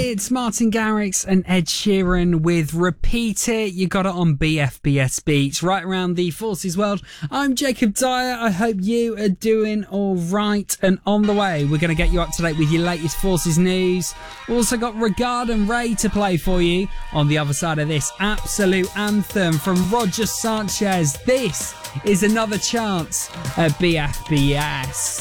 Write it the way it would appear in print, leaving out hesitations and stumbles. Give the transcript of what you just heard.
It's Martin Garrix and Ed Sheeran with Repeat It. You got it on BFBS Beats right around the Forces world. I'm Jacob Dyer. I hope you are doing all right. And on the way, we're going to get you up to date with your latest Forces news. Also got Regard and Ray to play for you on the other side of this absolute anthem from Roger Sanchez. This is Another Chance at BFBS.